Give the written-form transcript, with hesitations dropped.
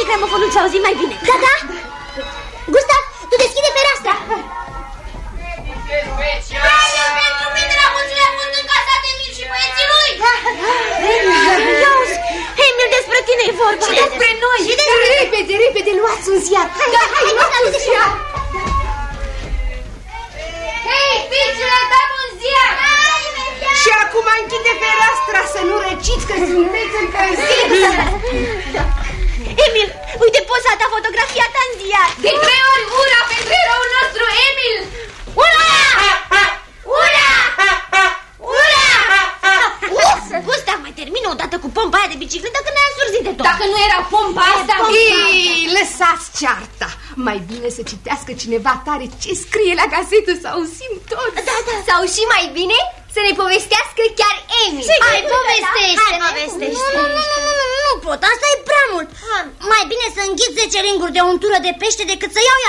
gramofonul să auzim mai bine. Da, da. Gustav, tu deschide fereastra. Pentru mine la mulțile mult în casa de Emil și băieții lui. Emil, despre tine e vorba. Și despre noi. Repede, repede, luați un ziar. Hai, luați un ziar. Hei, fiicele, dăm un ziar. Și acum închide fereastra să nu răciți că sunteți încălziți. Emil, uite poza ta fotografiată în ziar. De 3 ori ura pentru eroul nostru, Emil. Ura! Ura! Ura! Gustav, mai termină odată cu pompa aia de bicicletă că ne-a însurzit de tot. Dacă nu era pompa asta... Ei, lăsați cearta. Mai bine să citească cineva tare ce scrie la gazetă, să auzim tot. Da, da. Sau și mai bine să ne povestească chiar Emil. Hai, povestește. Nu pot, asta e prea mult. Mai bine să înghit 10 ringuri de untură de pește decât să iau